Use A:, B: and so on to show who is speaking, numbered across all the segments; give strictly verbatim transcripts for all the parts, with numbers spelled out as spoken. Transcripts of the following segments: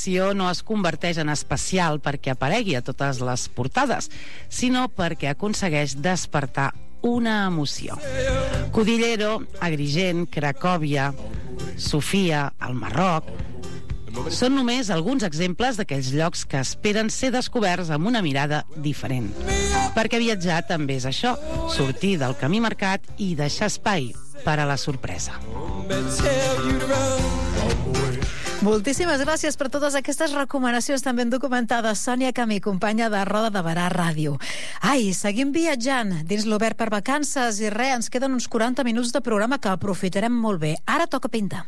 A: ficció no es converteix en especial perquè aparegui a totes les portades, sinó perquè aconsegueix despertar una emoció. Cudillero, Agrigent, Cracòvia, Sofia, el Marroc... són només alguns exemples d'aquells llocs que esperen ser descoberts amb una mirada diferent. Perquè viatjar també és això, sortir del camí marcat i deixar espai per a la sorpresa.
B: Moltíssimes gràcies per totes aquestes recomanacions tan ben documentades. Sònia Camí, companya de Roda de Barà Ràdio. Ai, seguim viatjant dins l'Obert per vacances i res, ens queden uns quaranta minuts de programa que aprofitarem molt bé. Ara toca pintar.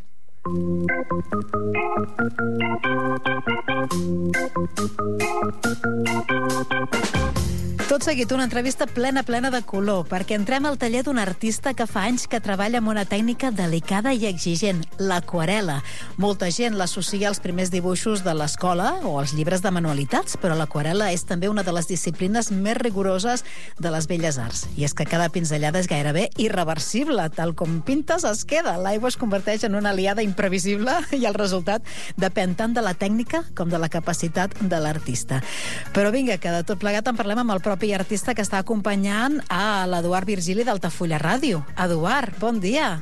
B: Tot seguit, una entrevista plena, plena de color, perquè entrem al taller d'un artista que fa anys que treballa amb una tècnica delicada i exigent, l'aquarela. Molta gent l'associa als primers dibuixos de l'escola o als llibres de manualitats, però l'aquarela és també una de les disciplines més rigoroses de les belles arts. I és que cada pinzellada és gairebé irreversible. Tal com pintes es queda. L'aigua es converteix en una aliada imprevisible i el resultat depèn tant de la tècnica com de la capacitat de l'artista. Però vinga, que de tot plegat en parlem amb el propi artista que està acompanyant a l'Eduard Virgili d'Altafulla Ràdio. Eduard, bon dia.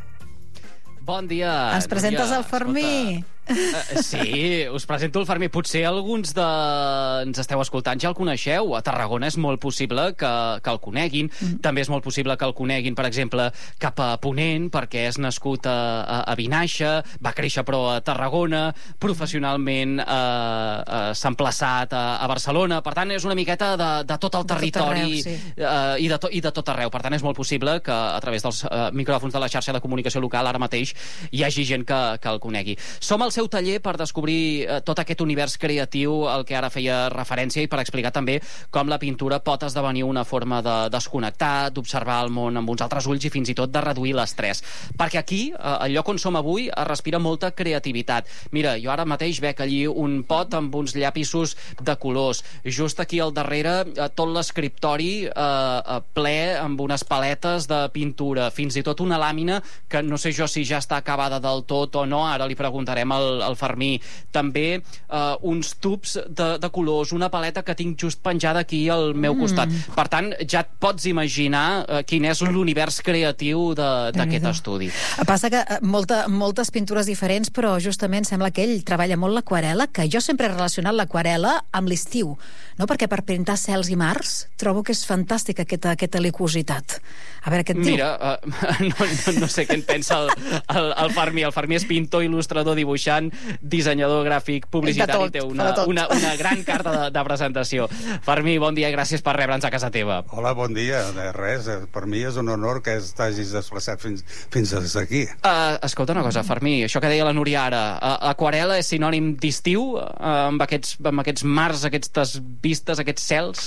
C: Bon dia.
B: Ens presentes el Fermí.
C: Uh, sí, us presento el Fermí. Potser alguns de... ens esteu escoltant ja el coneixeu. A Tarragona és molt possible que, que el coneguin. Mm. També és molt possible que el coneguin, per exemple, cap a Ponent, perquè és nascut a, a, a Vinaixa, va créixer però a Tarragona, professionalment uh, uh, s'ha emplaçat a, a Barcelona. Per tant, és una miqueta de, de tot el territori
B: de tot arreu, sí.
C: uh, i, de to, i de tot arreu. Per tant, és molt possible que a través dels uh, micròfons de la xarxa de comunicació local ara mateix hi hagi gent que, que el conegui. Som al seu taller per descobrir eh, tot aquest univers creatiu al que ara feia referència i per explicar també com la pintura pot esdevenir una forma de desconnectar, d'observar el món amb uns altres ulls i fins i tot de reduir l'estrès. Perquè aquí, eh, al lloc on som avui, es respira molta creativitat. Mira, jo ara mateix veig allí un pot amb uns llapisos de colors. Just aquí al darrere, eh, tot l'escriptori eh, ple amb unes paletes de pintura, fins i tot una làmina que no sé jo si ja està acabada del tot o no, ara li preguntarem al El, el Fermí. També uh, uns tubs de, de colors, una paleta que tinc just penjada aquí al meu mm. costat. Per tant, ja et pots imaginar uh, quin és l'univers creatiu d'aquest estudi.
B: Passa que molta, moltes pintures diferents, però justament sembla que ell treballa molt l'aquarela, que jo sempre he relacionat l'aquarela amb l'estiu, no? Perquè per pintar cels i mars trobo que és fantàstica aquesta, aquesta liquositat. A veure què et diu.
C: Mira, uh, no, no, no sé què en pensa el, el, el Fermí. El Fermí és pintor, il·lustrador, dibuixant, dissenyador gràfic, publicitari, té una, una, una gran carta de, de presentació. Fermí, bon dia i gràcies per rebre'ns a casa teva.
D: Hola, bon dia. De res, per mi és un honor que t'hagis desplaçat fins, fins aquí.
C: Uh, escolta una cosa, Fermí, això que deia la Núria ara, uh, aquarela és sinònim d'estiu, uh, amb, aquests, amb aquests mars, aquestes vistes, aquests cels?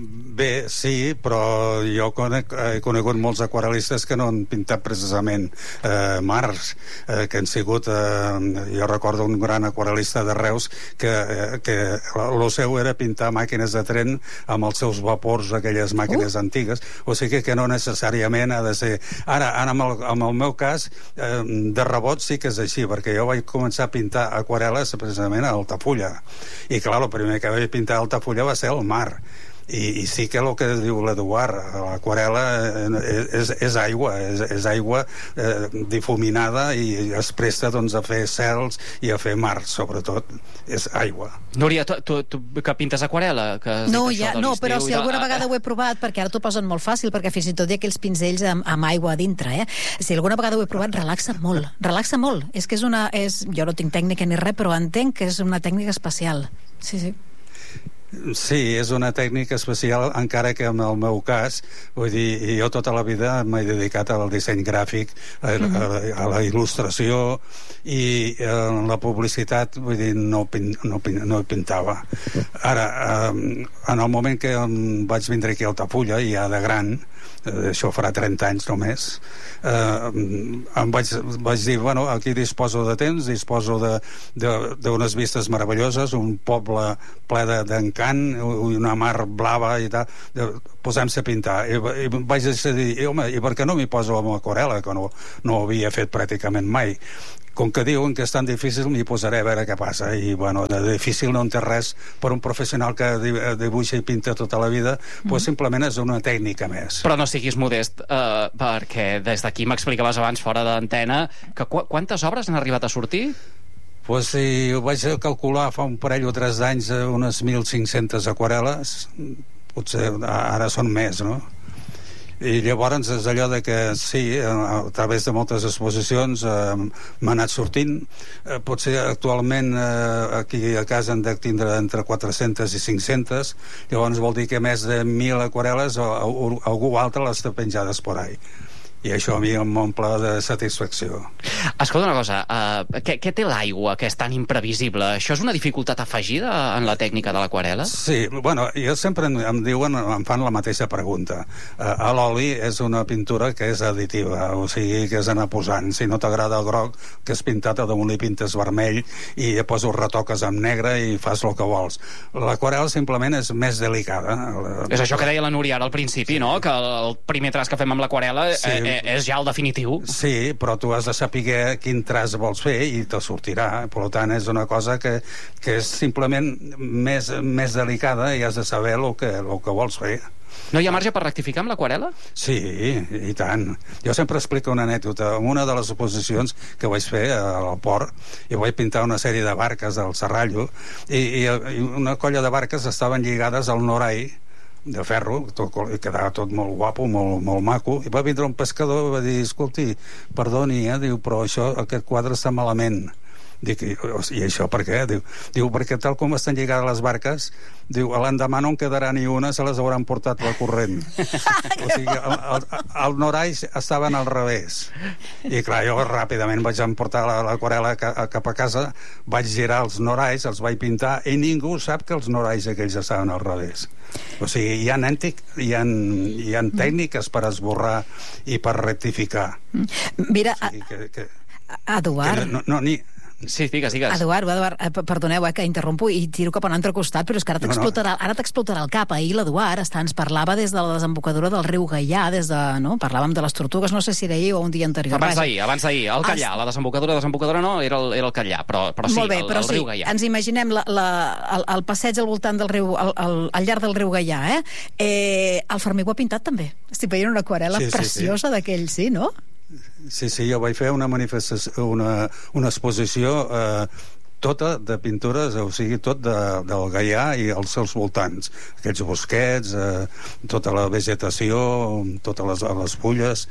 D: Bé, sí, però jo conec, he conegut molts aquarel·listes que no han pintat precisament eh, mars, eh, que han sigut... Eh, jo recordo un gran aquarel·lista de Reus que, eh, que el seu era pintar màquines de tren amb els seus vapors, aquelles màquines uh. antigues, o sigui que no necessàriament ha de ser... Ara, ara amb, el, amb el meu cas, eh, de rebot sí que és així, perquè jo vaig començar a pintar aquarel·les precisament a Altafulla. I clar, el primer que vaig pintar a Altafulla va ser el mar. I, i sí que el que diu l'Eduard, l'aquarela és, és aigua, és, és aigua eh, difuminada i es presta doncs, a fer cels i a fer mar, sobretot és aigua.
C: Núria, tu, tu, tu que pintes aquarela? Que
B: no, ja, no, però si alguna vegada ho he provat, perquè ara t'ho posen molt fàcil, perquè fins i tot hi ha aquells pinzells amb, amb aigua a dintre, eh? Si alguna vegada ho he provat, relaxa molt, relaxa molt. És que és una... És, jo no tinc tècnica ni res, però entenc que és una tècnica especial. Sí, sí.
D: Sí, és una tècnica especial, encara que en el meu cas, vull dir, jo tota la vida m'he dedicat al disseny gràfic, a, a, a la il·lustració i a la publicitat, vull dir, no, no, no pintava. Ara, eh, en el moment que vaig vindre aquí a Altafulla, ja de gran, eh, això farà trenta anys només, eh, em vaig, vaig dir, bueno, aquí disposo de temps, disposo d'unes vistes meravelloses, un poble ple d'encant, una mar blava i tal, posem-se a pintar. I, i vaig decidir, home, i per què no m'hi poso amb aquarela, que no, no ho havia fet pràcticament mai. com que diuen que és tan difícil, m'hi posaré a veure què passa. I, bueno, de difícil no en té res per un professional que dibuixa i pinta tota la vida, mm. pues simplement és una tècnica més.
C: Però no siguis modest, eh, perquè des d'aquí m'explicaves abans, fora d'antena, que qu quantes obres han arribat a sortir?
D: Pues si ho vaig calcular fa un parell o tres d'anys, unes mil cinc-centes aquarel·les, potser ara són més, no? I llavors és allò de que sí, a través de moltes exposicions eh, m'ha anat sortint. Eh, potser actualment eh, aquí a casa en dec tindre entre quatre-centes i cinc-centes, llavors vol dir que més de mil aquarel·les o, o, algú altre les té penjades por ahí. I això a mi m'omple de satisfacció.
C: Escolta una cosa, uh, què, què té l'aigua que és tan imprevisible? Això és una dificultat afegida en la tècnica de l'aquarel·la?
D: Sí, bueno, jo sempre em, em diuen, em fan la mateixa pregunta. Uh, a l'oli és una pintura que és additiva, o sigui, que és anar posant. Si no t'agrada el groc, que és pintat, a damunt li pintes vermell i després ho retoques amb negre i fas el que vols. L'aquarel·la simplement és més delicada.
C: És això que deia la Núria ara al principi, sí. No? Que el primer traç que fem amb l'aquarel·la sí. eh, és ja el definitiu.
D: Sí, però tu has de saber quin traç vols fer i te sortirà. Per tant, és una cosa que, que és simplement més, més delicada i has de saber el que, el que vols fer.
C: No hi ha marge per rectificar amb l'aquarel·la?
D: Sí, i tant. Jo sempre explico una anècdota. En una de les exposicions que vaig fer al port, i vaig pintar una sèrie de barques al Serrallo, i, i una colla de barques estaven lligades al norai de ferro, tot, quedava tot molt guapo, molt, molt maco, i va vindre un pescador i va dir, escolti, perdoni, eh? Diu, però això, aquest quadre està malament. Dic, i, i això per què? Diu, diu, perquè tal com estan lligades les barques, diu, l'endemà no en quedarà ni una, se les hauran portat la corrent. O sigui, el, el, el norai estaven al revés. I clar, jo ràpidament vaig emportar l'aquarel·la cap a casa, vaig girar els norais, els vaig pintar, i ningú sap que els norais aquells estaven al revés. O sigui, hi ha, antic, hi ha, hi ha tècniques per esborrar i per rectificar.
B: Mira,
D: o sigui, que, que,
B: Eduard...
D: Que no, no, ni...
C: Sí, digues, digues.
B: Eduard, Eduard, perdoneu eh, que interrompo i tiro cap a un altre costat, però és que ara t'explotarà no, no. ara t'explotarà el cap. Ahir l'Eduard ens parlava des de la desembocadura del riu Gaià, des de, no? Parlàvem de les tortugues, no sé si era ahir o un dia anterior.
C: Abans d'ahir, abans d'ahir, el Callà, la desembocadura, desembocadura no, era el, era el Callà, però, però sí,
B: Molt bé,
C: el,
B: però
C: el
B: sí,
C: riu Gaià.
B: Ens imaginem la, la, el, el passeig al voltant del riu, al, al, al llarg del riu Gaià, eh? eh el Fermí ho ha pintat també. Estic veient una aquarel·la sí, preciosa sí, sí. d'aquell, sí, no?
D: Sí, sí, jo vaig fer una manifestació, una, una exposició eh, tota de pintures, o sigui, tot de, del Gaià i els seus voltants. Aquells bosquets, eh, tota la vegetació, totes les, les fulles...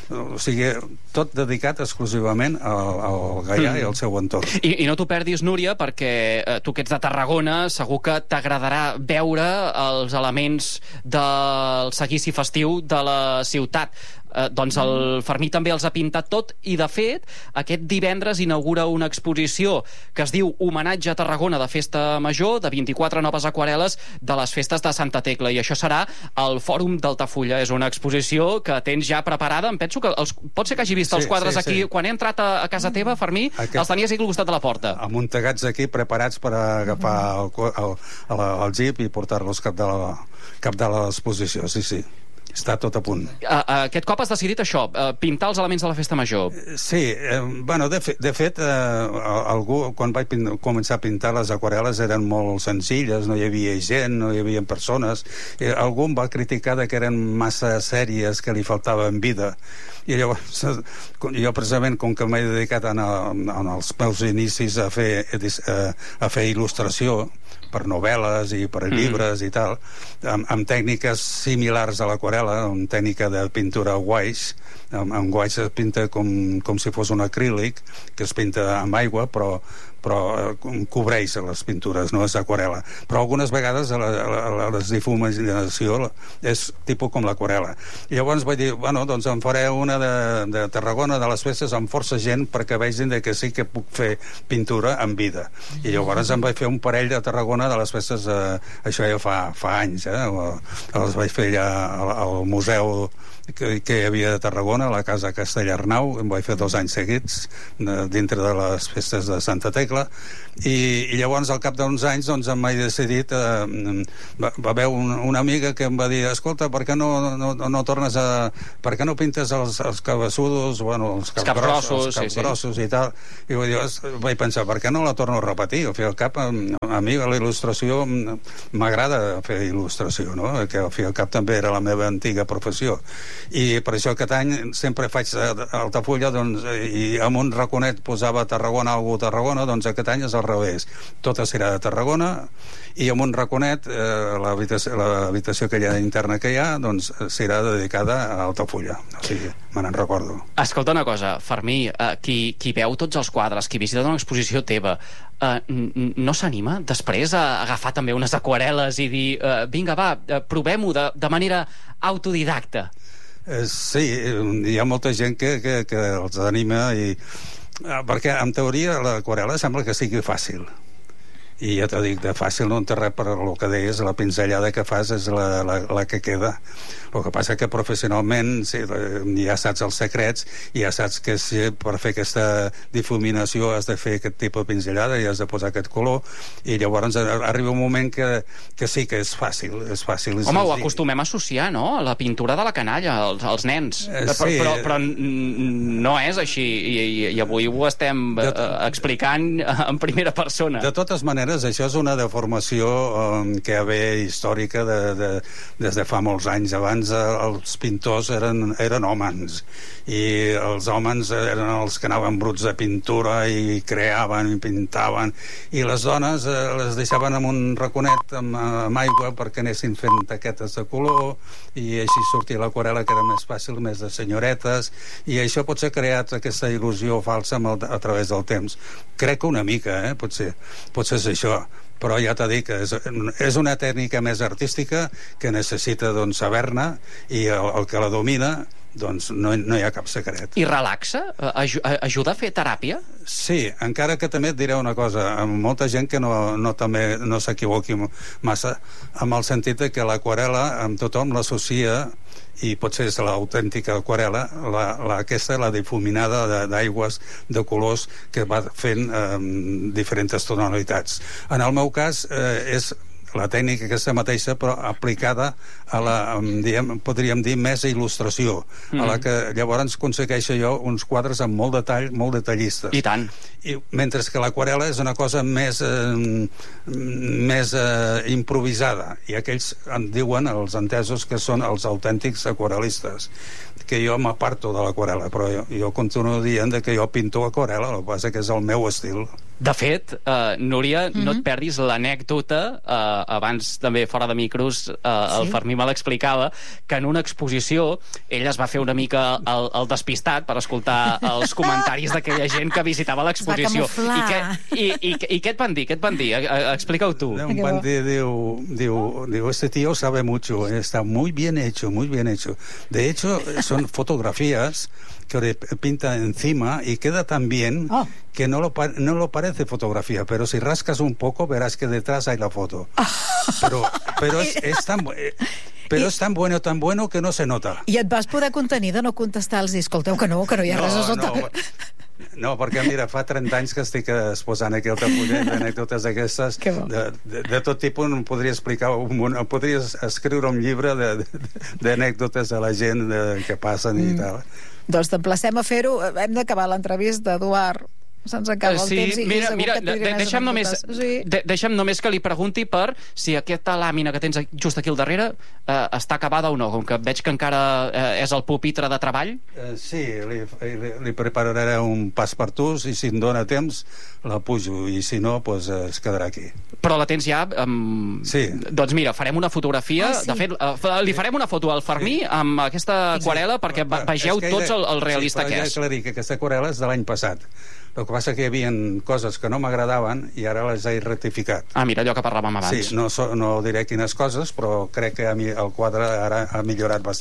D: O sigui, tot dedicat exclusivament al, al Gaià mm. i al seu entorn.
C: I, i no t'ho perdis, Núria, perquè eh, tu que ets de Tarragona, segur que t'agradarà veure els elements del seguici festiu de la ciutat. Eh, doncs el Fermí també els ha pintat tot i, de fet, aquest divendres inaugura una exposició que es diu Homenatge a Tarragona de Festa Major, de vint-i-quatre noves aquarel·les de les festes de Santa Tecla, i això serà al Fòrum d'Altafulla. És una exposició que tens ja preparada. Em penso que els, pot ser que hagi vist sí, els quadres sí, aquí. Sí. Quan he entrat a, a casa teva, Fermí, Aquest... els tenies aquí al costat de la porta.
D: Amuntegats aquí, preparats per agafar el, el, el, el jeep i portar-los cap de la, cap de l'exposició, sí, sí. Està tot a punt.
C: Uh, aquest cop has decidit això, uh, pintar els elements de la festa major.
D: Sí, eh, bueno, de, fe, de fet, eh, algú, quan vaig pin, començar a pintar les aquarel·les eren molt senzilles, no hi havia gent, no hi havia persones. Eh, algú em va criticar de que eren massa sèries, que li faltaven vida. I llavors, jo precisament, com que m'he dedicat en, el, en els meus inicis a fer, a fer il·lustració, per novel·les i per llibres mm. i tal, amb, amb tècniques similars a l'aquarel·la, amb tècnica de pintura guaix. Amb, amb guaix es pinta com, com si fos un acrílic, que es pinta amb aigua, però, però eh, cobreix les pintures, no és aquarel·la. Però algunes vegades la, la, la, la difuminació és tipus com l'aquarel·la. I llavors vaig dir, bueno, doncs em faré una de, de Tarragona, de les festes, amb força gent, perquè vegin que sí que puc fer pintura en vida. I llavors em vaig fer un parell de Tarragona de les festes, eh, això ja fa, fa anys, eh? Les vaig fer allà al, al museu que, que hi havia a Tarragona, a la casa Castellarnau, em vaig fer dos anys seguits dintre de les festes de Santa Tecla, i, i llavors al cap d'uns anys doncs em vaig decidit eh, va, va haver un, una amiga que em va dir, escolta, per què no, no, no tornes a... per què no pintes els, els cabassudos, bueno, els caps grossos, els caps sí, grossos sí. i tal, i vaig, dir, vaig pensar, per què no la torno a repetir? Al fi al cap, a mi la il·lustració m'agrada fer il·lustració, no? Que al fi al cap també era la meva antiga professió, i per això aquest any sempre faig Altafulla, doncs, i amb un raconet posava Tarragona, algú a Tarragona, doncs aquest any és al revés, tota serà de Tarragona, i amb un raconet eh, l'habitació, l'habitació que hi ha interna que hi ha, doncs serà dedicada a Altafulla, o sigui, me n'en recordo.
C: Escolta una cosa, Fermí, eh, qui, qui veu tots els quadres, qui visita una exposició teva, eh, no s'anima després a agafar també unes aquarel·les i dir, eh, vinga va, provem-ho de, de manera autodidacta?
D: Eh, sí, hi ha molta gent que, que, que els anima, i, eh, perquè en teoria l'aquarel·la sembla que sigui fàcil, i ja t'ho dic, de fàcil no en té res, per el que deies, la pinzellada que fas és la, la, la que queda. El que passa que professionalment sí, ja saps els secrets, i ja saps que si per fer aquesta difuminació has de fer aquest tipus de pinzellada i has de posar aquest color, i llavors arriba un moment que, que sí que és fàcil, és fàcil.
C: Home, ho acostumem a associar, no?, a la pintura de la canalla, als, als nens. Eh, sí. Però, però no és així, i, i avui ho estem de, explicant en primera persona.
D: De totes maneres, això és una deformació um, que ve històrica de, de, des de fa molts anys. Abans eh, els pintors eren, eren hòmens, i els hòmens eren els que anaven bruts de pintura i creaven i pintaven, i les dones eh, les deixaven amb un raconet amb, amb aigua perquè anessin fent taquetes de color, i així sortia l'aquarel·la, que era més fàcil, més de senyoretes, i això potser ha creat aquesta il·lusió falsa amb el, a través del temps. Crec que una mica, eh, potser, potser és això, però ja t'ho dic, és, és una tècnica més artística que necessita doncs, saber-ne, i el, el que la domina doncs no, no hi ha cap secret.
C: I relaxa? Aj ajuda a fer teràpia?
D: Sí, encara que també et diré una cosa, amb molta gent que no, no, també no s'equivoqui massa, amb el sentit que l'aquarel·la amb tothom l'associa, i potser és l'autèntica aquarel·la, la, la, aquesta, la difuminada d'aigües, de, de colors que va fent eh, diferents tonalitats. En el meu cas eh, és la tècnica aquesta mateixa, però aplicada a la, diem, podríem dir, més il·lustració, mm. a la que llavors aconsegueixo jo uns quadres amb molt detall, molt detallistes.
C: I tant.
D: I, mentre que l'aquarel·la és una cosa més eh, més eh, improvisada, i aquells en diuen, els entesos, que són els autèntics aquarel·listes, que jo m'aparto de l'aquarel·la, però jo, jo continuo dient que jo pinto aquarel·la, el que passa que és el meu estil.
C: De fet, uh, Núria, mm-hmm. no et perdis l'anècdota, uh, abans també fora de micros uh, sí? el Fermí me l'explicava, que en una exposició ell es va fer una mica el, el despistat per escoltar els comentaris d'aquella gent que visitava l'exposició. I, què, i, i, I què et van dir? Què et van dir? Explica-ho tu.
D: Em van dir, diu, diu, diu, este tío sabe mucho, está muy bien hecho, muy bien hecho. De hecho, son fotografías que pinta encima y queda tan bien oh. que no lo, no lo parece fotografía, pero si rascas un poco verás que detrás hay la foto. Pero, pero es, es tan... Però I... és tan bueno, tan bueno que no se nota.
B: I et vas poder contenir de no contestar-los i escolteu que no, que no hi ha no, res a sota.
D: No, no, perquè mira, fa trenta anys que estic exposant aquí al Tafuller d'anècdotes d'aquestes, de, de, de tot tipus. No podria explicar, un, podria escriure un llibre d'anècdotes de la gent de, que passen i mm. tal.
B: Doncs t'emplacem a fer-ho. Hem d'acabar l'entrevista, Eduard. Se'ns acaba el
C: sí,
B: temps i
C: mira, mira,
B: que
C: de, deixa'm, només, sí. de, deixa'm només que li pregunti per si aquesta làmina que tens just aquí al darrere eh, està acabada o no, com que veig que encara eh, és el pupitre de treball.
D: Eh, sí, li, li, li prepararé un passepartús i si em dóna temps la pujo, i si no, pues, es quedarà aquí.
C: Però la tens ja... Um...
D: Sí.
C: Doncs mira, farem una fotografia,
B: ah, sí.
C: de fet, uh, li farem una foto al Fermí sí. amb aquesta aquarel·la sí. perquè vegeu tots el, el realista sí, que és.
D: Sí, aclarir que aquesta aquarel·la és de l'any passat. El que passa que hi havia coses que no m'agradaven i ara les he rectificat.
C: Ah, mira, allò que parlàvem abans.
D: Sí, no, so, no diré quines coses, però crec que a mi el quadre ara ha millorat bastant.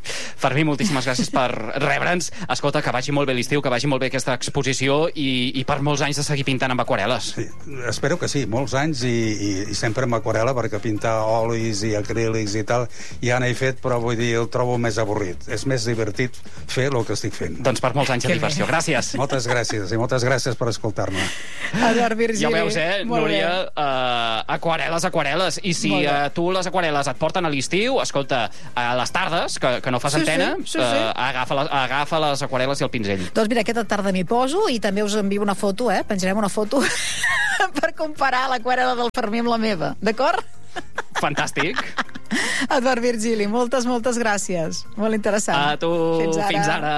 C: Fermí, moltíssimes gràcies per rebre'ns. Escolta, que vagi molt bé l'estiu, que vagi molt bé aquesta exposició i, i per molts anys de seguir pintant amb aquarel·les.
D: Sí, espero que sí, molts anys i, i, i sempre amb aquarel·la, perquè pintar olis i acrílics i tal ja n'he fet, però vull dir, el trobo més avorrit. És més divertit fer el que estic fent.
C: Doncs per molts anys de diversió. Gràcies.
D: Moltes gràcies, i moltes gràcies per escoltar-me.
B: Eduard Virgili.
C: Ja veus, eh, Núria, uh, aquarel·les, aquarel·les. I si uh, tu les aquarel·les et porten a l'estiu, escolta, a les tardes, que, que no fas
B: sí,
C: antena,
B: sí, sí, sí.
C: Uh, agafa, les, agafa les aquarel·les i el pinzell.
B: Doncs mira, aquesta tarda m'hi poso i també us envio una foto, eh? Penjarem una foto per comparar l'aquarel·la del Fermí amb la meva, d'acord?
C: Fantàstic.
B: Eduard Virgili, moltes, moltes gràcies. Molt interessant.
C: A tu, fins ara. Fins ara.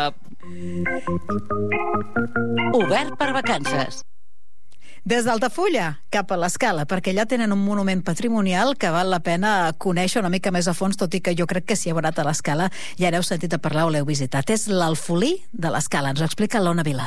E: Obert per vacances.
B: Des d'Altafulla cap a l'Escala, perquè allà tenen un monument patrimonial que val la pena conèixer una mica més a fons, tot i que jo crec que si heu anat a l'Escala ja n'heu sentit a parlar o l'heu visitat. És l'Alfolí de l'Escala. Ens ho explica l'Ona Vilà.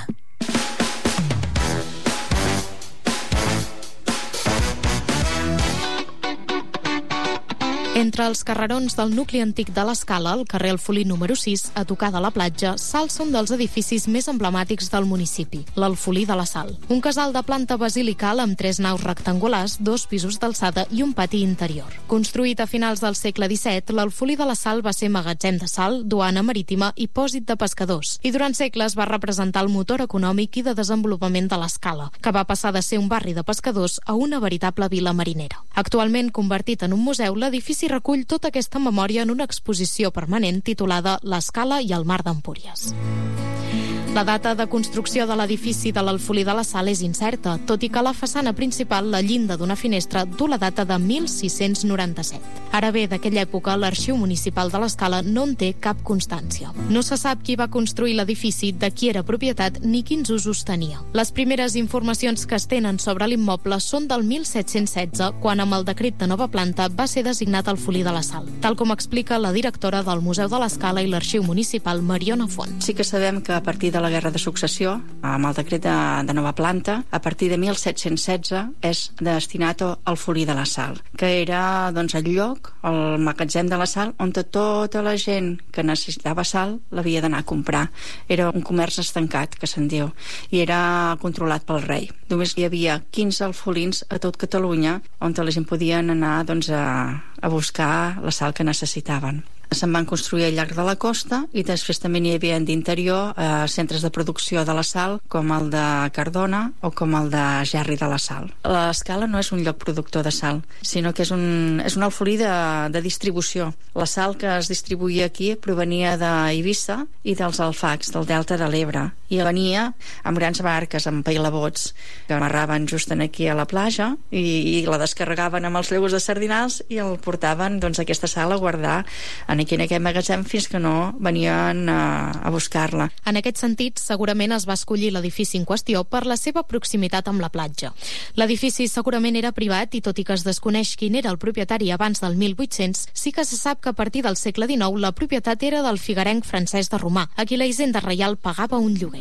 F: Entre els carrerons del nucli antic de l'Escala, el carrer Alfolí número sis, a tocar de la platja, s'alça un dels edificis més emblemàtics del municipi, l'Alfolí de la Sal. Un casal de planta basilical amb tres naus rectangulars, dos pisos d'alçada i un pati interior. Construït a finals del segle disset, l'Alfolí de la Sal va ser magatzem de sal, duana marítima i pòsit de pescadors, i durant segles va representar el motor econòmic i de desenvolupament de l'Escala, que va passar de ser un barri de pescadors a una veritable vila marinera. Actualment convertit en un museu, l'edifici recull tota aquesta memòria en una exposició permanent titulada L'Escala i el mar d'Empúries. La data de construcció de l'edifici de l'Alfolí de la Sal és incerta, tot i que a la façana principal la llinda d'una finestra du la data de mil sis-cents noranta-set. Ara bé, d'aquella època, l'Arxiu Municipal de l'Escala no en té cap constància. No se sap qui va construir l'edifici, de qui era propietat ni quins usos tenia. Les primeres informacions que es tenen sobre l'immoble són del mil set-cents setze, quan amb el decret de nova planta va ser designat Alfolí de la Sal, tal com explica la directora del Museu de l'Escala i l'Arxiu Municipal, Mariona Font.
G: Sí que sabem que a partir de la Guerra de Successió, amb el decret de, de nova planta, a partir de mil set-cents setze és destinat al Folí de la Sal, que era doncs, el lloc, el magatzem de la sal, on tota la gent que necessitava sal l'havia d'anar a comprar. Era un comerç estancat, que se'n diu, i era controlat pel rei. Només hi havia quinze alfolins a tot Catalunya on la gent podien anar doncs, a, a buscar la sal que necessitaven. Se'n van construir al llarg de la costa i després també n'hi havia d'interior eh, centres de producció de la sal com el de Cardona o com el de Gerri de la Sal. L'Escala no és un lloc productor de sal, sinó que és un, és un alfolí de, de distribució. La sal que es distribuïa aquí provenia d'Eivissa i dels alfacs del Delta de l'Ebre i venia amb grans barques, amb pailabots que amarraven just aquí a la platja i, i la descarregaven amb els legos de sardinals i el portaven doncs, a aquesta sal a guardar en aquí en aquest magatzem fins que no venien a, a buscar-la.
F: En aquest sentit, segurament es va escollir l'edifici en qüestió per la seva proximitat amb la platja. L'edifici segurament era privat i tot i que es desconeix quin era el propietari abans del mil vuit-cents, sí que se sap que a partir del segle dinou la propietat era del figuerenc Francesc de Romà, a qui la hisenda reial pagava un lloguer.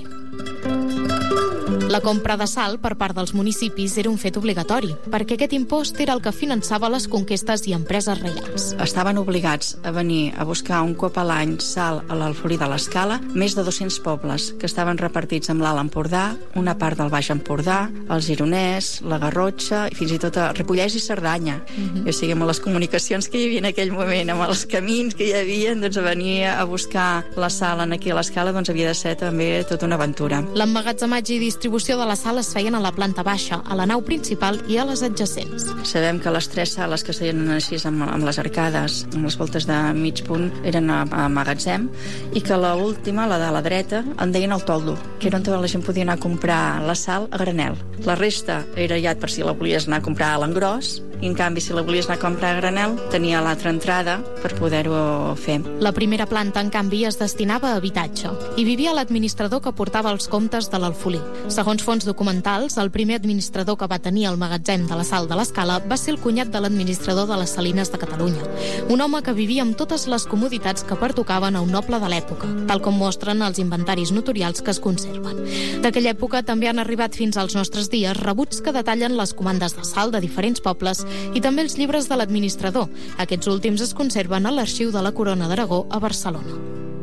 F: La compra de sal per part dels municipis era un fet obligatori, perquè aquest impost era el que finançava les conquestes i empreses reials.
G: Estaven obligats a venir a buscar un cop a l'any sal a l'Alfolí de l'Escala més de dos-cents pobles que estaven repartits amb l'Alt Empordà, una part del Baix Empordà, el Gironès, la Garrotxa i fins i tot a Ripollès i Cerdanya. Mm-hmm. O sigui, amb les comunicacions que hi havia en aquell moment, amb els camins que hi havia, doncs a venir a buscar la sal aquí a l'Escala doncs havia de ser també tota una aventura.
F: L'emmagatzematge i distribució de la sal es feien a la planta baixa, a la nau principal i a les adjacents.
G: Sabem que les tres sales que es deien així amb, amb les arcades, amb les voltes de mig punt, eren a, a magatzem, i que la última, la de la dreta, en deien el toldo, que era on la gent podia anar a comprar la sal a granel. La resta era ja per si la volies anar a comprar a l'engròs, i en canvi si la volies anar a comprar a granel tenia l'altra entrada per poder-ho fer.
F: La primera planta, en canvi, es destinava a habitatge. Hi vivia l'administrador que portava els comptes de l'Alfolí. Segons fonts documentals, el primer administrador que va tenir el magatzem de la sal de l'Escala va ser el cunyat de l'administrador de les Salines de Catalunya, un home que vivia amb totes les comoditats que pertocaven a un noble de l'època, tal com mostren els inventaris notorials que es conserven. D'aquella època també han arribat fins als nostres dies rebuts que detallen les comandes de sal de diferents pobles documents, i també els llibres de l'administrador. Aquests últims es conserven a l'Arxiu de la Corona d'Aragó a Barcelona.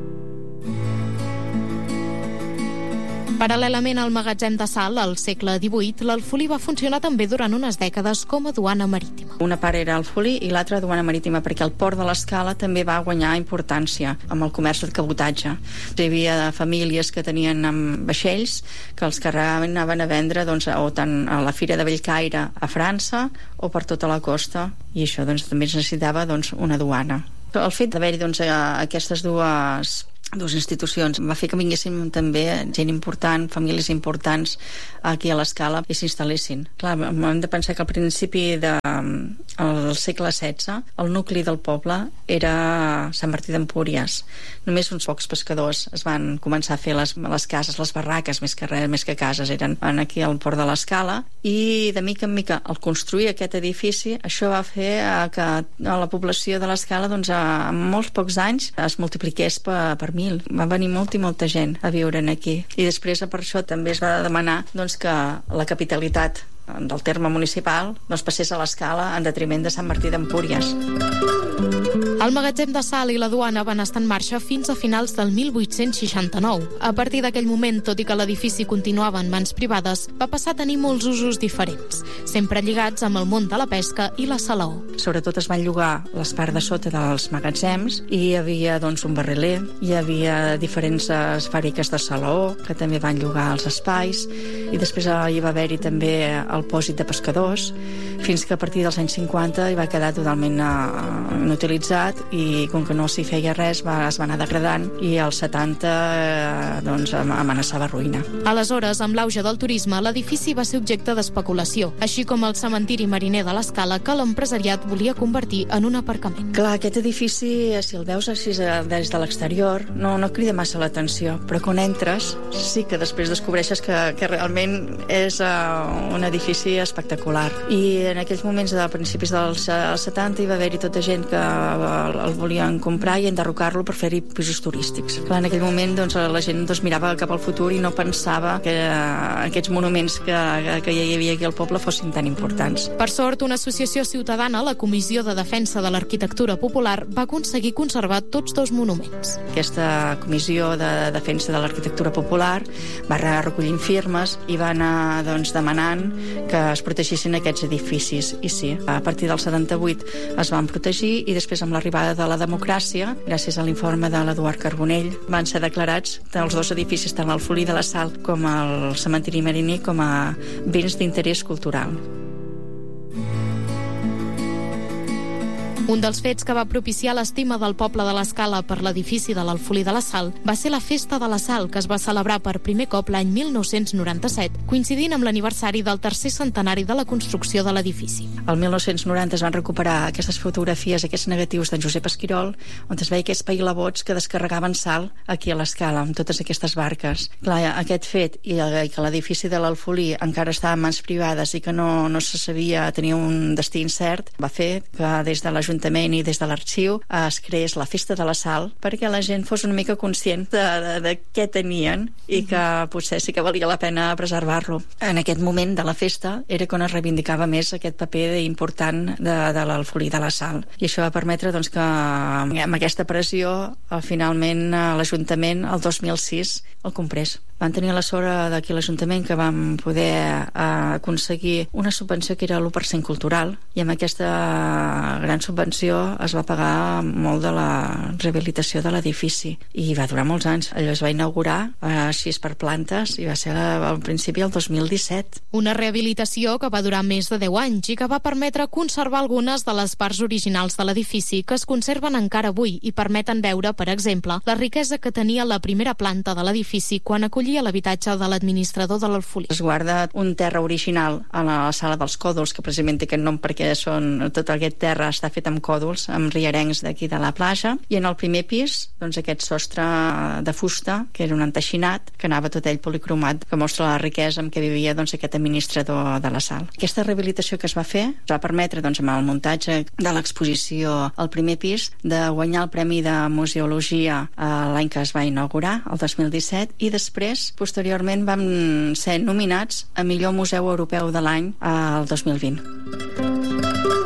F: Paral·lelament al magatzem de sal, al segle divuit, l'Alfolí va funcionar també durant unes dècades com a duana marítima.
G: Una part era Alfolí i l'altra duana marítima, perquè el port de l'Escala també va guanyar importància amb el comerç de cabotatge. Hi havia famílies que tenien vaixells que els carregaven, anaven a vendre doncs, o tant a la Fira de Bellcaire a França o per tota la costa, i això doncs, també es necessitava doncs, una duana. El fet d'haver-hi doncs, aquestes dues dues institucions va fer que vinguessin també gent important, famílies importants aquí a l'Escala i s'instal·lessin. Clar, hem de pensar que al principi del de, segle setze el nucli del poble era Sant Martí d'Empúries. Només uns pocs pescadors es van començar a fer les, les cases, les barraques, més que res, més que cases, eren aquí al port de l'Escala, i de mica en mica al construir aquest edifici això va fer que la població de l'Escala doncs, en molts pocs anys es multipliqués per, per mil. Va venir molta i molta gent a viure aquí, i després per això també es va demanar doncs, que la capitalitat del terme municipal doncs, passés a l'Escala en detriment de Sant Martí d'Empúries.
F: El magatzem de sal i la duana van estar en marxa fins a finals del mil vuit-cents seixanta-nou. A partir d'aquell moment, tot i que l'edifici continuava en mans privades, va passar a tenir molts usos diferents, sempre lligats amb el món de la pesca i la salaó.
G: Sobretot es van llogar les parts de sota dels magatzems, i hi havia doncs, un barriler, hi havia diferents fàbriques de salaó que també van llogar els espais, i després hi va haver-hi també el pòsit de pescadors, fins que a partir dels anys cinquanta hi va quedar totalment inutilitzat, i com que no s'hi feia res va, es va anar degradant, i als setanta eh, doncs, amenaçava ruïna.
F: Aleshores, amb l'auge del turisme, l'edifici va ser objecte d'especulació, així com el cementiri mariner de l'Escala, que l'empresariat volia convertir en un aparcament. Clar,
G: aquest edifici, si el veus així des de l'exterior, no, no crida massa l'atenció, però quan entres sí que després descobreixes que, que realment és uh, un edifici espectacular. I en aquells moments, a principis dels setanta, hi va haver-hi tota gent que el, el volien comprar i enderrocar-lo per fer-hi pisos turístics. Clar, en aquell moment doncs, la gent doncs, mirava cap al futur i no pensava que uh, aquests monuments que, que hi havia aquí al poble fossin tan importants.
F: Per sort, una associació ciutadana, la Comissió de Defensa de l'Arquitectura Popular, va aconseguir conservar tots dos monuments.
G: Aquesta Comissió de Defensa de l'Arquitectura Popular va recollir firmes i va anar doncs, demanant que es protegissin aquests edificis. I sí, a partir del setanta-vuit es van protegir, i després amb l'arribada de la democràcia, gràcies a l'informe de l'Eduard Carbonell, van ser declarats els dos edificis, tant l'Alfolí de la Sal com el cementiri mariner, com a béns d'interès cultural.
F: Un dels fets que va propiciar l'estima del poble de l'Escala per l'edifici de l'Alfolí de la Sal va ser la Festa de la Sal, que es va celebrar per primer cop l'any mil nou-cents noranta-set, coincidint amb l'aniversari del tercer centenari de la construcció de l'edifici.
G: El mil nou-cents noranta es van recuperar aquestes fotografies, aquests negatius d'en Josep Esquirol, on es veia aquests pailabots que descarregaven sal aquí a l'Escala, amb totes aquestes barques. Clar, aquest fet, i que l'edifici de l'Alfolí encara estava en mans privades i que no, no se sabia, tenia un destí incert, va fer que des de l'Ajuntament i des de l'arxiu es creés la Festa de la Sal perquè la gent fos una mica conscient de, de, de què tenien i que potser sí que valia la pena preservar-lo. En aquest moment de la festa era quan es reivindicava més aquest paper important de, de l'Alfolí de la Sal, i això va permetre doncs, que amb aquesta pressió finalment l'Ajuntament el dos mil sis el comprés. Van tenir la sort d'aquí l'Ajuntament que vam poder eh, aconseguir una subvenció que era l'u per cent cultural, i amb aquesta gran subvenció es va pagar molt de la rehabilitació de l'edifici, i va durar molts anys. Allò es va inaugurar eh, així per plantes, i va ser al principi el dos mil disset.
F: Una rehabilitació que va durar més de deu anys i que va permetre conservar algunes de les parts originals de l'edifici, que es conserven encara avui i permeten veure, per exemple, la riquesa que tenia la primera planta de l'edifici quan acollia a l'habitatge de l'administrador de l'Alfolí.
G: Es guarda un terra original a la sala dels còdols, que precisament té aquest nom perquè són, tot aquest terra està fet amb còdols, amb rierencs d'aquí de la platja, i en el primer pis doncs aquest sostre de fusta, que era un enteixinat, que anava tot ell policromat, que mostra la riquesa amb què vivia doncs, aquest administrador de la sal. Aquesta rehabilitació que es va fer va permetre doncs, amb el muntatge de l'exposició al primer pis de guanyar el Premi de Museologia eh, l'any que es va inaugurar, el dos mil disset, i després posteriorment vam ser nominats a millor museu europeu de l'any el dos mil vint.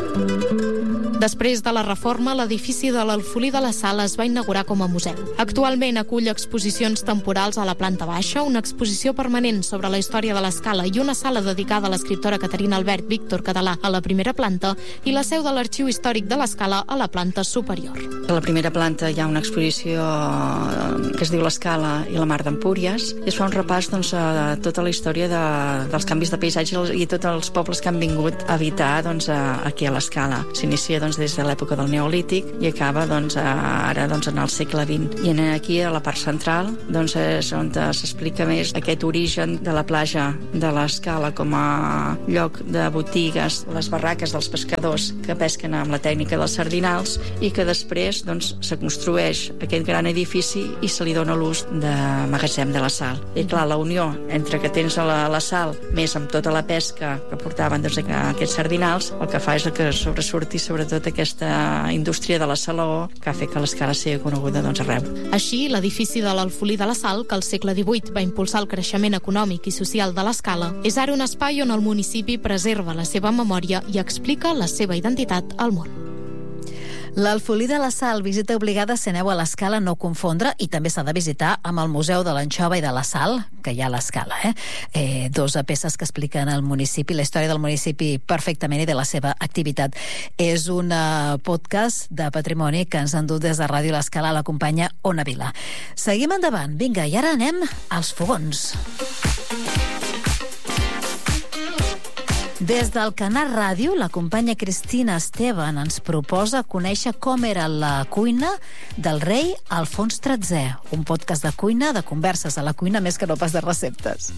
F: Després de la reforma, l'edifici de l'Alfolí de la Sal es va inaugurar com a museu. Actualment acull exposicions temporals a la planta baixa, una exposició permanent sobre la història de l'Escala i una sala dedicada a l'escriptora Caterina Albert Víctor Català a la primera planta i la seu de l'Arxiu Històric de l'Escala a la planta superior.
G: A la primera planta hi ha una exposició que es diu l'Escala i la Mar d'Empúries i es fa un repàs doncs, a tota la història de, dels canvis de paisatge i tots els pobles que han vingut a habitar doncs, aquí a l'Escala. S'inicia doncs, des de l'època del Neolític i acaba doncs, ara doncs, en el segle vint. I aquí, a la part central, doncs, és on s'explica més aquest origen de la platja de l'Escala com a lloc de botigues, les barraques dels pescadors que pesquen amb la tècnica dels sardinals i que després doncs, se construeix aquest gran edifici i se li dona l'ús de magatzem de la sal. I clar, la unió entre que tens la, la sal més amb tota la pesca que portaven doncs, aquests sardinals, el que fa és que sobresurti sobretot aquesta indústria de la salaó que ha fet que l'Escala sigui coneguda doncs, arreu.
F: Així, l'edifici de l'Alfolí de la Sal, que al segle divuit va impulsar el creixement econòmic i social de l'Escala, és ara un espai on el municipi preserva la seva memòria i explica la seva identitat al món.
B: L'Alfolí de la Sal, visita obligada si aneu a l'Escala, no confondre, i també s'ha de visitar amb el Museu de l'Anxova i de la Sal, que hi ha a l'Escala. Eh? Eh, dos peces que expliquen el municipi, la història del municipi perfectament i de la seva activitat. És un uh, podcast de patrimoni que ens han dut des de Ràdio l'Escala, l'acompanya Ona Vila. Seguim endavant. Vinga, i ara anem als fogons. Des del Canal Ràdio, la companya Cristina Esteban ens proposa conèixer com era la cuina del rei Alfons tretzè, un podcast de cuina, de converses a la cuina, més que no pas de receptes.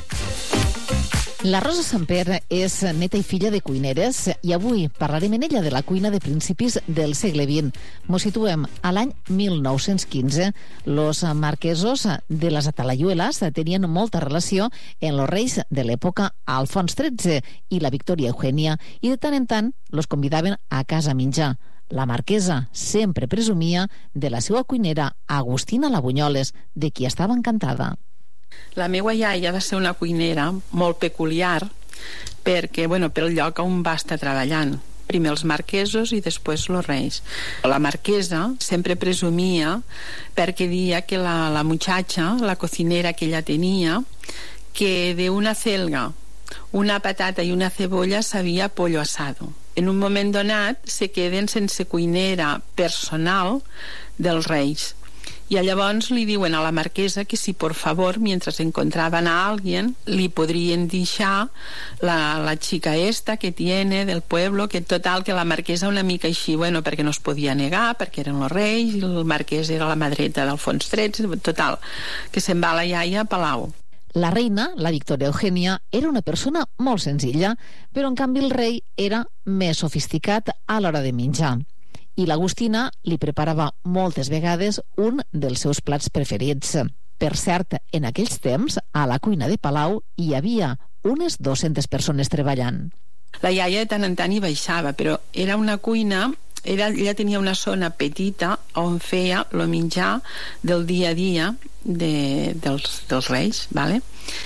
H: La Rosa Samper és neta i filla de cuineres i avui parlarem en ella de la cuina de principis del segle vint. Mos situem a l'any mil nou-cents quinze. Los marquesos de les Atalayuelas tenien molta relació amb els reis de l'època Alfons tretzè i la Victòria Eugènia i de tant en tant los convidaven a casa a menjar. La marquesa sempre presumia de la seva cuinera Agustina Labunyoles, de qui estava encantada.
I: La meva iaia va ser una cuinera molt peculiar perquè, bueno, pel lloc on va estar treballant. Primer els marquesos i després els reis. La marquesa sempre presumia perquè dia que la, la muchacha, la cocinera que ella tenia, que de una celga, una patata i una cebolla sabia pollo asado. En un moment donat se queden sense cuinera personal dels reis. I llavors li diuen a la marquesa que si por favor, mientras encontraban a alguien, li podrien deixar la, la chica esta que tiene del pueblo, que total, que la marquesa una mica així, bueno, perquè no es podia negar, perquè eren els reis, i el marquès era la madreta d'Alfons tretzè, total, que se'n va la iaia a Palau.
H: La reina, la Victòria Eugènia, era una persona molt senzilla, però en canvi el rei era més sofisticat a l'hora de menjar. I l'Agustina li preparava moltes vegades un dels seus plats preferits. Per cert, en aquells temps, a la cuina de Palau hi havia unes dues-centes persones treballant.
I: La iaia de tant en tant hi baixava, però era una cuina, era, ella tenia una zona petita on feia el menjar del dia a dia de, dels, dels reis, ¿vale?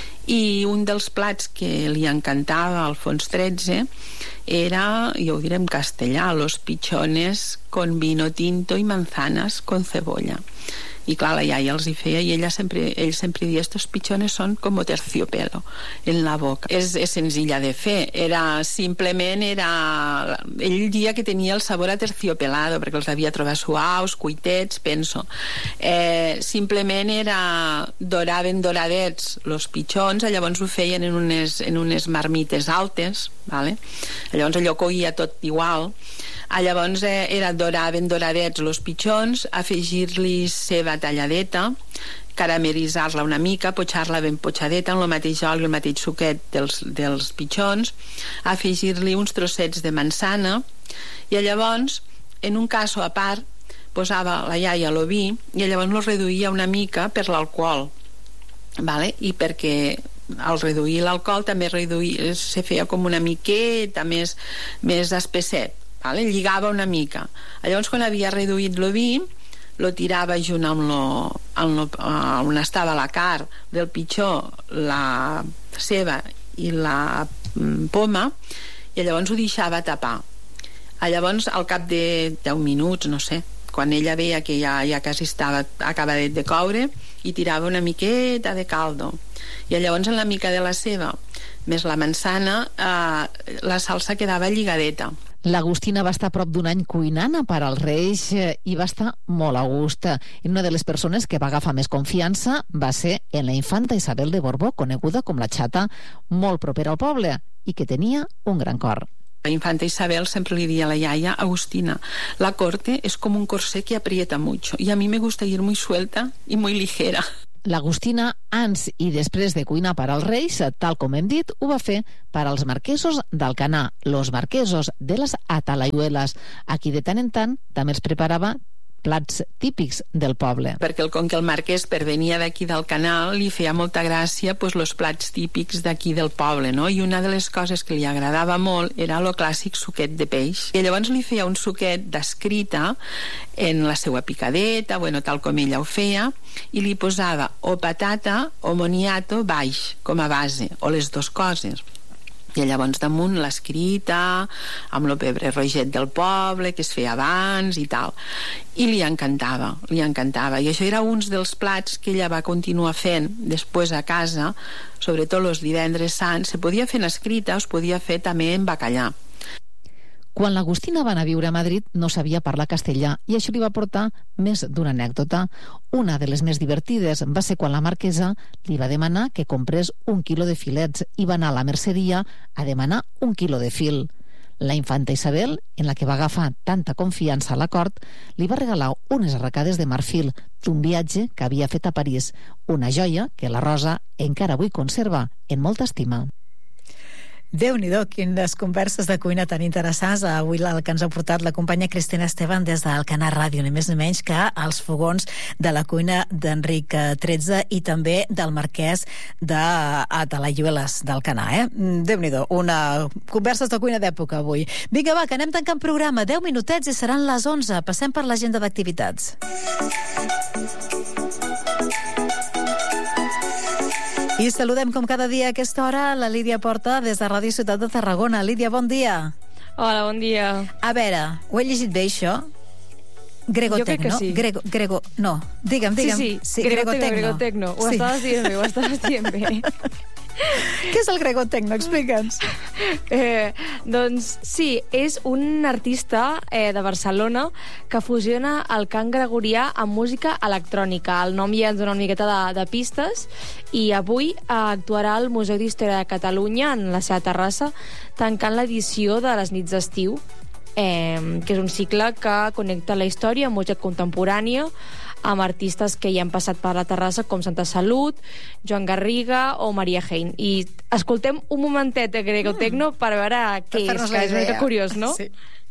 I: I un dels plats que li encantava a Alfons tretzè era, jo ho diré en castellà, los pichones con vino tinto y manzanas con cebolla. I clar, la iaia els hi feia i ella sempre, ell sempre dia, estos pichones són com terciopelo en la boca. És, és senzilla de fer, era simplement era... ell dia que tenia el sabor a terciopelado perquè els havia trobat suaus, cuitets, penso. Eh, simplement era... doraven doradets los pichons, llavors ho feien en unes, en unes marmites altes, vale? Llavors allò coïa tot igual. Llavors eh, era doraven doradets los pichons, afegir-li ceba talladeta, caramelitzar-la una mica, potxar-la ben potxadeta en el mateix oli, el mateix suquet dels, dels pichons, afegir-li uns trossets de manzana i llavors, en un caso a part, posava la iaia l'oví i llavors lo reduïa una mica per l'alcohol, vale? I perquè al reduir l'alcohol també reduïa, se feia com una miqueta més, més espesset. Vale? Lligava una mica. Llavors, quan havia reduït el vi, lo tirava junt amb lo, amb lo, on estava la carn del pitxó, la ceba i la poma, i llavors ho deixava tapar. Llavors, al cap de deu minuts, no sé, quan ella veia que ja, ja quasi estava acabadet de coure, i tirava una miqueta de caldo. I llavors en la mica de la ceba més la manzana, eh, la salsa quedava lligadeta.
H: L'Agustina va estar a prop d'un any cuinant a per als Reis i va estar molt a gust. I una de les persones que va agafar més confiança va ser en la infanta Isabel de Borbó, coneguda com la Xata, molt propera al poble i que tenia un gran cor.
I: La infanta Isabel sempre li decía a la yaya, Agustina, la corte es como un corsé que aprieta mucho y a mí me gusta ir muy suelta y muy ligera.
H: L'Agustina, ans i després de cuinar per als Reis, tal com hem dit, ho va fer per als marquesos d'Alcanar, los marquesos de les Atalayuelas, a qui de tant en tant també els preparava plats típics del poble.
I: Perquè el, com que el marquès pervenia d'aquí del canal, li feia molta gràcia pues, los plats típics d'aquí del poble, no? I una de les coses que li agradava molt era el clàssic suquet de peix. I llavors li feia un suquet descrita en la seva picadeta, bueno, tal com ella ho feia, i li posava o patata o moniato baix, com a base, o les dues coses. I llavors damunt l'escrita amb el pebre roget del poble que es feia abans i tal, i li encantava, li encantava i això era un dels plats que ella va continuar fent després a casa, sobretot els divendres sants. Se podia fer en escrita o es podia fer també en bacallà.
H: Quan l'Agustina va anar a viure a Madrid no sabia parlar castellà i això li va portar més d'una anècdota. Una de les més divertides va ser quan la marquesa li va demanar que comprés un quilo de filets i va anar a la merceria a demanar un quilo de fil. La infanta Isabel, en la que va agafar tanta confiança a la cort, li va regalar unes arracades de marfil d'un viatge que havia fet a París, una joia que la Rosa encara avui conserva en molta estima.
B: Déu-n'hi-do, quines converses de cuina tan interessants. Avui el que ens ha portat la companya Cristina Esteban des d'Alcanar Ràdio, ni més ni menys que als fogons de la cuina d'Enric tretze i també del marquès d'Atalayuelas d'Alcanar, eh? Déu-n'hi-do, una converses de cuina d'època avui. Vinga, va, que anem tancant programa. deu minutets i seran les onze. Passem per l'agenda d'activitats. I saludem com cada dia a aquesta hora la Lídia Porta des de Ràdio Ciutat de Tarragona. Lídia, bon dia.
J: Hola, bon dia.
B: A veure, ho he llegit bé, això? Gregotecno?
J: Jo crec que sí.
B: Grego, grego, no, digue'm, digue'm.
J: Sí, sí,
B: sí
J: Gregotecno. Gregotecno. Ho
B: sí.
J: estaves dient bé, ho estaves dient bé.
B: Què és el Gregotecno? Explica'ns.
J: Eh, doncs sí, és un artista eh, de Barcelona que fusiona el cant gregorià amb música electrònica. El nom ja ens dona una miqueta de, de pistes i avui eh, actuarà al Museu d'Història de Catalunya en la seva terrassa tancant l'edició de les nits d'estiu, eh, que és un cicle que connecta la història amb música contemporània amb artistes que ja han passat per la terrassa com Santa Salut, Joan Garriga o Maria Hein. I escoltem un momentet de Gregotecno per veure què és, que és una mica curiós, no?
B: Sí.